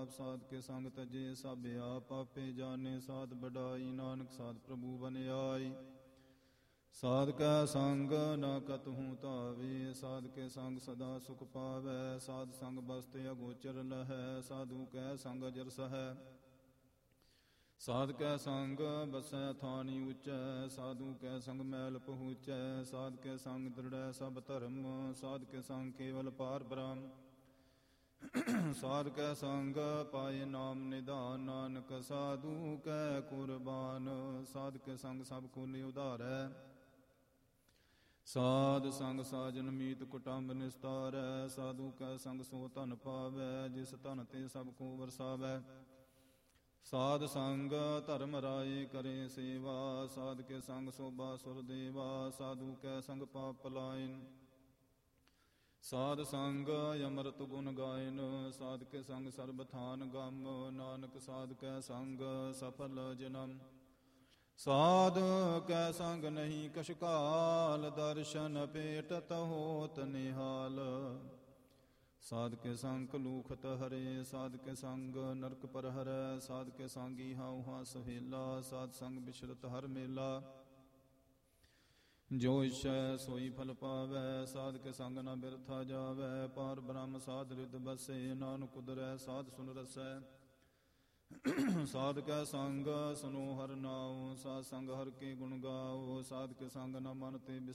ਪਾਪ ਸਾਧ ਕੇ ਸੰਗ ਤਜੇ ਸਭ ਆਪ ਆਪੇ ਜਾਣੇ ਸਾਧ ਬੜਾਈ ਨਾਨਕ ਸਾਧ ਪ੍ਰਭੂ ਬਨ ਆਈ ਸਾਧ ਕੈ ਸੰਗ ਨਾ ਕਤਹੂ ਧਾਵੇ ਸਾਧ ਕੇ ਸੰਗ ਸਦਾ ਸੁਖ ਪਾਵੈ ਸਾਧ ਸੰਗ ਬਸਤ ਅਗੋਚਰ ਲਹੈ ਸਾਧੂ ਕੈ ਸੰਗ ਅਜਰ ਸਹੈ ਸਾਧ ਕੈ ਸੰਗ ਬਸੈ ਥਾਨੀ ਉਚੈ ਸਾਧੂ ਕੈ ਸੰਗ ਮੈਲ ਪਹੁੰਚੈ ਸਾਧ ਕੈ ਸੰਗ ਦ੍ਰਿੜੈ ਸਭ ਧਰਮ ਸਾਧ ਕੇ ਸੰਗ ਕੇਵਲ ਪਾਰ ਬ੍ਰਹਮ ਸਾਧ ਕੈ ਸੰਗ ਪਾਏ ਨਾਮ ਨਿਧਾਨ ਨਾਨਕ ਸਾਧੂ ਕੈ ਕੁਰਬਾਨ ਸਾਧ ਕੇ ਸੰਗ ਸਭ ਕੁਲ ਉਧਾਰੈ ਸਾਧ ਸੰਗ ਸਾਜਨ ਮੀਤ ਕੁਟੰਬ ਨਿਸਤਾਰੈ ਸਾਧੂ ਕੈ ਸੰਗ ਸੋ ਧਨ ਪਾਵੈ ਜਿਸ ਧਨ ਤੇ ਸਭ ਕੋ ਵਰਸਾਵੈ ਸਾਧ ਸੰਗ ਧਰਮ ਰਾਏ ਕਰੇ ਸੇਵਾ ਸਾਧ ਕੇ ਸੰਗ ਸੋਭਾ ਸੁਰ ਦੇਵਾ ਸਾਧੂ ਕੈ ਸੰਗ ਪਾਪ ਪਲਾਇਨ ਸਾਧ ਸੰਗ ਅੰਮ੍ਰਿਤ ਗੁਣ ਗਾਇਨ ਸਾਧ ਕੇ ਸੰਗ ਸਰਬ ਥਾਨ ਗਮ ਨਾਨਕ ਸਾਧ ਕੈ ਸੰਗ ਸਫਲ ਜਨਮ ਸਾਧ ਕੈ ਸੰਗ ਨਹੀਂ ਕਛ ਕਾਲ ਦਰਸ਼ਨ ਭੇਟਤ ਹੋਤ ਨਿਹਾਲ ਸਾਧ ਕੇ ਸੰਗ ਕਲੂਖਤ ਹਰੇ ਸਾਧ ਕੇ ਸੰਗ ਨਰਕ ਪਰ ਹਰੈ ਸਾਧ ਕੇ ਸੰਗੀ ਹਾਉ ਹਾਂ ਸਹੇਲਾ ਸਾਧ ਸੰਗ ਬਿਸ਼ਰਤ ਹਰ ਮੇਲਾ ਜੋ ਇਛੈ ਸੋਈ ਫਲ ਪਾਵੈ ਸਾਧ ਕੇ ਸੰਗ ਨਾ ਬਿਰਥਾ ਜਾਵੈ ਪਾਰ ਬ੍ਰਹਮ ਸਾਧ ਰਿਦ ਬਸੈ ਨਾਨਕ ਉਦਰੈ ਸਾਧ ਸੁਨ ਰਸੈ ਸਾਧ ਕੈ ਸੰਗ ਸੁਨੋ ਹਰ ਨਾਉ ਸਾਧ ਸੰਗ ਹਰ ਕੇ ਗੁਣ ਗਾਓ ਸਾਧ ਕੇ ਸੰਗ ਨਾ ਮਨ ਤੇ